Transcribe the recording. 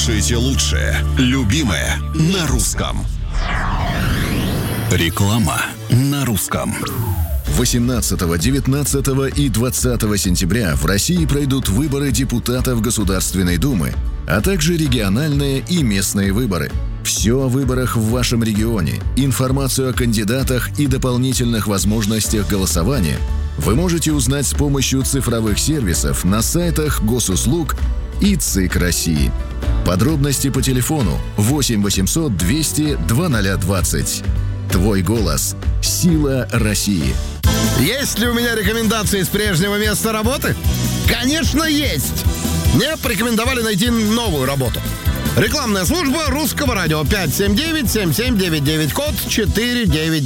слушаете лучшее, любимое на русском. Реклама на русском. 18, 19 и 20 сентября в России пройдут выборы депутатов Государственной Думы, а также региональные и местные выборы. Все о выборах в вашем регионе, информацию о кандидатах и дополнительных возможностях голосования вы можете узнать с помощью цифровых сервисов на сайтах Госуслуг и ЦИК России. Подробности по телефону 8 800 200 2020. Твой голос – сила России. Есть ли у меня рекомендации с прежнего места работы? Конечно, есть! Мне порекомендовали найти новую работу. Рекламная служба Русского радио 579-7799, код 499.